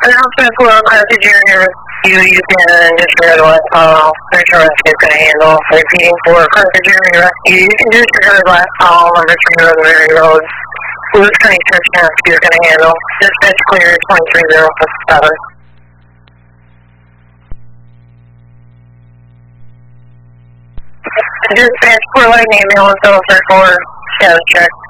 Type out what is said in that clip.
Announcement for Carthage Area Rescue, you can disregard what Search and Rescue is going to handle. Repeating for Carthage Area Rescue, you can disregard last call, number 3 Rosemary Road. Lewis County Search and Rescue is going to handle. Dispatch clear 23057. Dispatch for light ambulance 034, status check.